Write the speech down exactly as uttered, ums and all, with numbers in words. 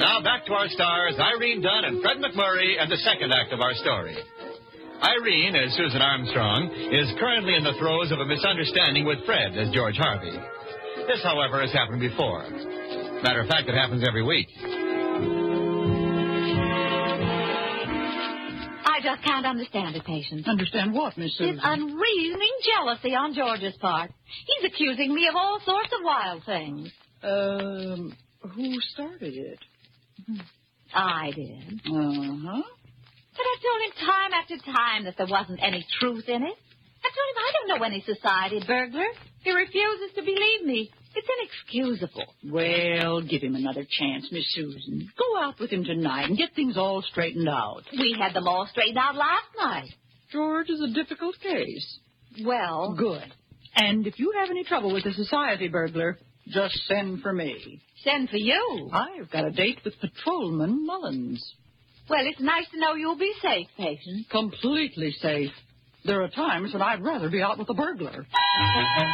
Now back to our stars, Irene Dunn and Fred McMurray, and the second act of our story. Irene, as Susan Armstrong, is currently in the throes of a misunderstanding with Fred as George Harvey. This, however, has happened before. Matter of fact, it happens every week. I just can't understand it, Patience. Understand what, Miss Susan? His unreasoning jealousy on George's part. He's accusing me of all sorts of wild things. Um, who started it? I did. Uh-huh. But I told him time after time that there wasn't any truth in it. I told him I don't know any society burglar. He refuses to believe me. It's inexcusable. Well, give him another chance, Miss Susan. Go out with him tonight and get things all straightened out. We had them all straightened out last night. George is a difficult case. Well... Good. And if you have any trouble with the society burglar, just send for me. Send for you? I've got a date with Patrolman Mullins. Well, it's nice to know you'll be safe, Patience. Completely safe. There are times when I'd rather be out with a burglar.